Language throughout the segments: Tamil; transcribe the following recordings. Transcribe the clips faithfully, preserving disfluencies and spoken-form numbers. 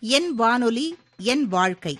என் வானொலி என் வாழ்க்கை.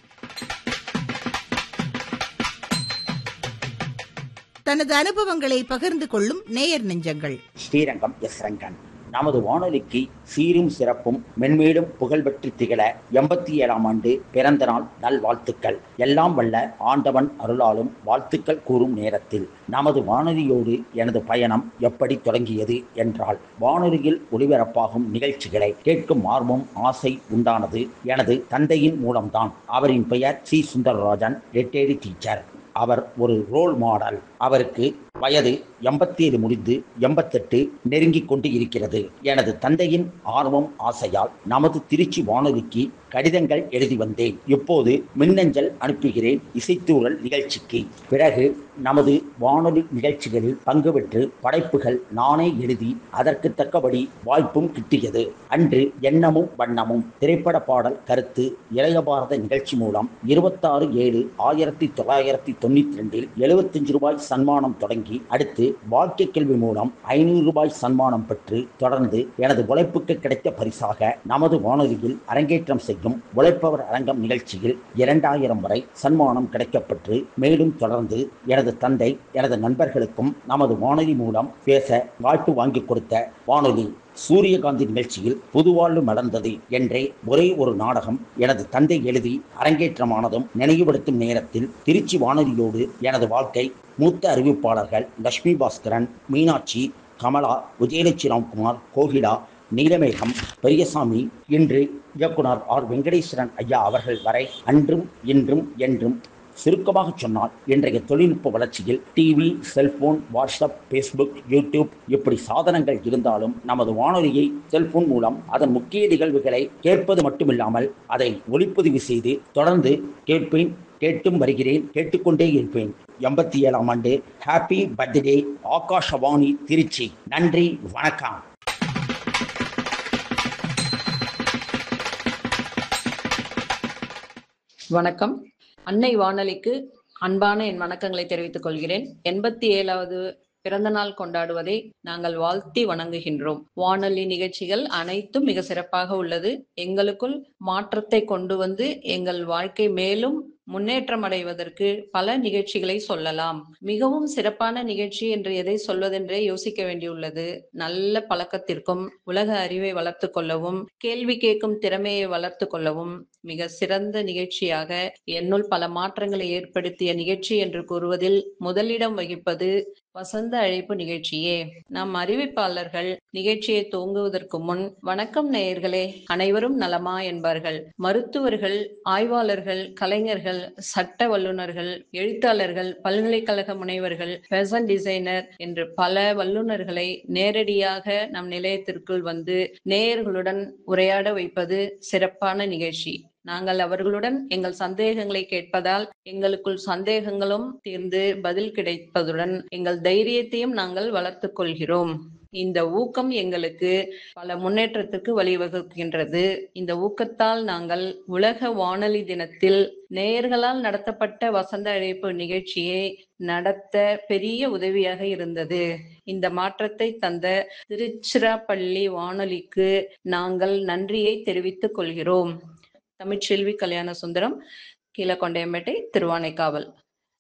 தனது அனுபவங்களை பகிர்ந்து கொள்ளும் நேயர் நெஞ்சங்கள். ஸ்ரீரங்கம் எஸ் ரங்கன். நமது வானொலிக்கு சீரும் சிறப்பும் மென்மேலும் புகழ்பெற்று திகழ எண்பத்தி ஏழாம் ஆண்டு பிறந்த நாள் நல்வாழ்த்துக்கள். எல்லாம் வல்ல ஆண்டவன் அருளாலும் வாழ்த்துக்கள் கூறும் நேரத்தில் நமது வானொலியோடு எனது பயணம் எப்படி தொடங்கியது என்றால், வானொலியில் ஒளிபரப்பாகும் நிகழ்ச்சிகளை கேட்கும் ஆர்வம் ஆசை உண்டானது எனது தந்தையின் மூலம்தான். அவரின் பெயர் சி சுந்தரராஜன், ரிட்டையர்டு டீச்சர். அவர் ஒரு ரோல் மாடல். அவருக்கு வயது எண்பத்தி ஏழு முடிந்து எண்பத்தெட்டு நெருங்கிக் கொண்டு இருக்கிறது. எனது தந்தையின் ஆர்வம் ஆசையால் நமது திருச்சி வானொலிக்கு கடிதங்கள் எழுதி வந்தேன். இப்போது மின்னஞ்சல் அனுப்புகிறேன் இசைத்தூரல் நிகழ்ச்சிக்கு. பிறகு நமது வானொலி நிகழ்ச்சிகளில் பங்கு பெற்று படைப்புகள் நானே எழுதி அதற்கு தக்கபடி வாய்ப்பும் கிட்டியது. அன்று எண்ணமும் வண்ணமும் திரைப்பட பாடல் கருத்து இளைய பாரத நிகழ்ச்சி மூலம் இருபத்தாறு ஏழு ஆயிரத்தி தொள்ளாயிரத்தி தொண்ணூத்தி ரெண்டில் எழுபத்தஞ்சு ரூபாய் சன்மானம் தொடங்கி, அடுத்து வாழ்க்கை கல்வி மூலம் ஐநூறு ரூபாய் சன்மானம் பெற்று, தொடர்ந்து எனது உழைப்புக்கு கிடைத்த பரிசாக நமது வானொலியில் அரங்கேற்றம் செய்யும் உழைப்பவர் அரங்கம் நிகழ்ச்சியில் இரண்டாயிரம் வரை சன்மானம் கிடைக்கப்பெற்று, மேலும் தொடர்ந்து எனது தந்தை எனது நண்பர்களுக்கும் நமது வானொலி மூலம் பேச வாய்ப்பு வாங்கி கொடுத்த வானொலி சூரியகாந்தி நிகழ்ச்சியில் புதுவாழ்வு மலர்ந்தது என்றே ஒரே ஒரு நாடகம் எனது தந்தை எழுதி அரங்கேற்றமானதும் நினைவுபடுத்தும் நேரத்தில் திருச்சி வானொலியோடு எனது வாழ்க்கை மூத்த அறிவிப்பாளர்கள் லட்சுமி பாஸ்கரன், மீனாட்சி, கமலா, விஜயலட்சுமி ராம்குமார், கோகிலா, நீலமேகம், பெரியசாமி, இன்று இயக்குனர் ஆர் வெங்கடேஸ்வரன் ஐயா அவர்கள் வரை அன்றும் இன்றும் என்றும், சுருக்கமாக சொன்னால் இன்றைய தொழில்நுட்ப வளர்ச்சியில் TV, cellphone, WhatsApp, Facebook, YouTube இப்படி சாதனங்கள் இருந்தாலும் நமது வானொலியை செல்போன் மூலம் அதன் முக்கிய நிகழ்வுகளை கேட்பது மட்டுமில்லாமல் அதை ஒளிப்பதிவு செய்து தொடர்ந்து கேட்பேன், கேட்டும் வருகிறேன், கேட்டுக்கொண்டே இருப்பேன். எண்பத்தி ஏழாம் ஆண்டு ஹாப்பி பர்த்டே ஆகாஷவாணி திருச்சி. நன்றி, வணக்கம். வணக்கம். அன்னை வானொலிக்கு அன்பான என் வணக்கங்களை தெரிவித்துக் கொள்கிறேன். எண்பத்தி ஏழாவது பிறந்த நாள் கொண்டாடுவதை நாங்கள் வாழ்த்தி வணங்குகின்றோம். வானொலி நிகழ்ச்சிகள் அனைத்தும் மிக சிறப்பாக உள்ளது. எங்களுக்குள் மாற்றத்தை கொண்டு வந்து எங்கள் வாழ்க்கை மேலும் முன்னேற்றம் அடைவதற்கு பல நிகழ்ச்சிகளை சொல்லலாம். மிகவும் சிறப்பான நிகழ்ச்சி என்று எதை சொல்வதென்றே யோசிக்க வேண்டியுள்ளது. நல்ல பழக்கத்திற்கும் உலக அறிவை வளர்த்து கொள்ளவும் கேள்வி கேட்கும் திறமையை வளர்த்து கொள்ளவும் மிக சிறந்த நிகழ்ச்சியாக என்னுள் பல மாற்றங்களை ஏற்படுத்திய நிகழ்ச்சி என்று கூறுவதில் முதலிடம் வகிப்பது வசந்த அழைப்பு நிகழ்ச்சியே. நம் அறிவிப்பாளர்கள் நிகழ்ச்சியை துவங்குவதற்கு முன் வணக்கம் நேயர்களே, அனைவரும் நலமா என்பார்கள். மருத்துவர்கள், ஆய்வாளர்கள், கலைஞர்கள், சட்ட வல்லுநர்கள், எழுத்தாளர்கள், பல்கலைக்கழக முனைவர்கள், ஃபேஷன் டிசைனர் என்று பல வல்லுநர்களை நேரடியாக நம் நிலையத்திற்குள் வந்து நேயர்களுடன் உரையாட வைப்பது சிறப்பான நிகழ்ச்சி. நாங்கள் அவர்களுடன் எங்கள் சந்தேகங்களை கேட்பதால் எங்களுக்குள் சந்தேகங்களும் தீர்ந்து பதில் கிடைப்பதுடன் எங்கள் தைரியத்தையும் நாங்கள் வளர்த்துக் கொள்கிறோம். இந்த ஊக்கம் எங்களுக்கு பல முன்னேற்றத்துக்கு வழிவகுக்கின்றது. இந்த ஊக்கத்தால் நாங்கள் உலக வானொலி தினத்தில் நேயர்களால் நடத்தப்பட்ட வசந்த அழைப்பு நிகழ்ச்சியை நடத்த பெரிய உதவியாக இருந்தது. இந்த மாற்றத்தை தந்த திருச்சிராப்பள்ளி வானொலிக்கு நாங்கள் நன்றியை தெரிவித்துக் கொள்கிறோம். தமிழ்ச்செல்வி கல்யாண சுந்தரம், கீழக்கொண்டையம்பேட்டை, திருவானைக்காவல்.